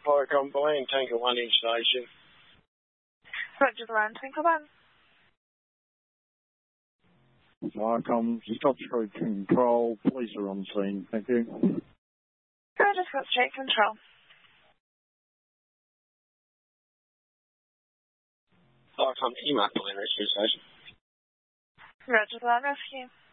Viacom, the Land Tanker 1 in station. Roger, the Land Tanker 1. Viacom, Scott Street Control, police are on scene, thank you. Roger, Scott Street Control. Viacom, EMAC, the Land Rescue Station. Roger, the Land Rescue.